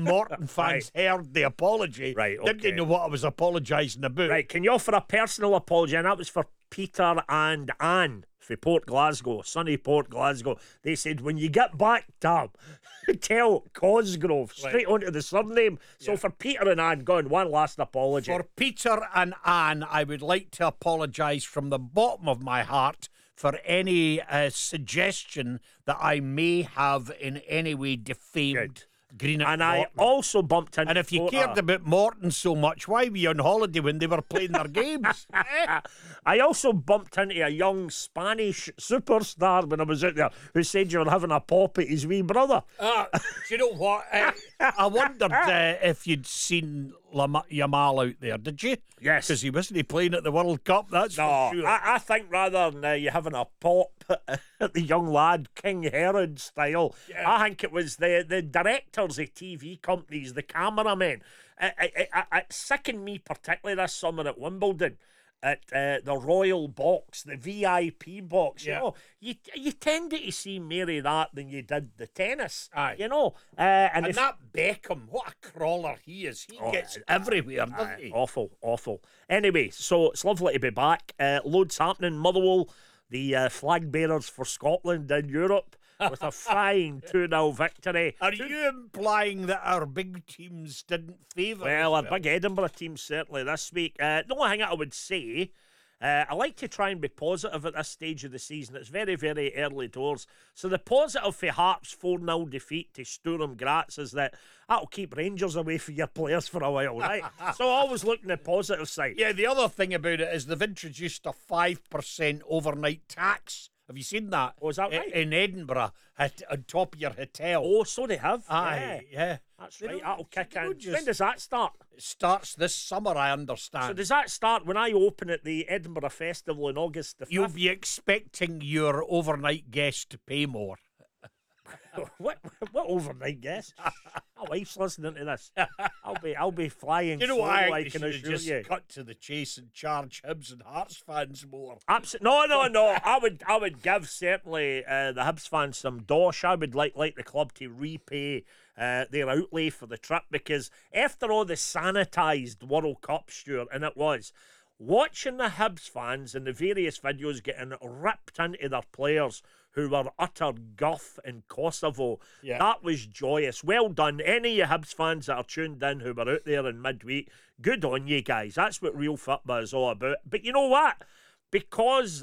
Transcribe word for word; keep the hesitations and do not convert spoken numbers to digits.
Morton fans Right. heard the apology, Right, didn't okay. know what I was apologising about. Right, can you offer a personal apology? And that was for Peter and Anne for Port Glasgow, sunny Port Glasgow. They said, when you get back, Tam, tell Cosgrove straight Right. onto the surname. So Yeah. for Peter and Anne, go on, one last apology. For Peter and Anne, I would like to apologise from the bottom of my heart for any uh, suggestion that I may have in any way defamed Greenock and I Morton. also bumped into And if you photo- cared about Morton so much, why were you on holiday when they were playing their games? Eh? I also bumped into a young Spanish superstar when I was out there who said you were having a pop at his wee brother. Uh, do you know what? Uh, I wondered uh, if you'd seen Lam- Yamal out there, did you? Yes. Because he wasn't playing at the World Cup, that's No, for sure. I, I think rather than uh, you having a pop at the young lad, King Herod style, Yeah. I think it was the, the directors of T V companies, the cameramen. It, it, it, it sickened me particularly this summer at Wimbledon. At uh, the Royal Box, the V I P box, you Yeah. know, you you tended to see more of that than you did the tennis, Aye. you know. Uh, and And if, that Beckham, what a crawler he is. He Oh, gets aye, everywhere, doesn't Aye, he? awful, awful. Anyway, so it's lovely to be back. Uh, loads happening. Motherwell, the uh, flag bearers for Scotland in Europe, with a fine two nil victory. Are you implying that our big teams didn't favour Well, us? our big Edinburgh team certainly this week. Uh, the only thing I would say, uh, I like to try and be positive at this stage of the season. It's very, very early doors. So the positive for Hearts' four nil defeat to Sturm Graz is that that'll keep Rangers away from your players for a while, right? So always look on the positive side. Yeah, the other thing about it is they've introduced a five percent overnight tax. Have you seen that? Oh, is that I- right? In Edinburgh, at, on top of your hotel. Oh, so they have. Aye, yeah. yeah. That's They right. don't- That'll kick they in. don't just- When does that start? It starts this summer, I So understand. does that start when I open at the Edinburgh Festival in August the fifth? You'll be expecting your overnight guest to pay more. what what overnight guess? My wife's listening to this. I'll be I'll be flying. You know solo, what? I I think can they should have assure just you. cut to the chase and charge Hibs and Hearts fans more. Abs- no, no, no. I would, I would give certainly uh, the Hibs fans some dosh. I would like, like the club to repay uh, their outlay for the trip because after all the sanitised World Cup, Stuart, and it was watching the Hibs fans in the various videos getting ripped into their players who were utter guff in Kosovo. Yeah. That was joyous. Well done. Any of you Hibs fans that are tuned in who were out there in midweek, good on you guys. That's what real football is all about. But you know what? Because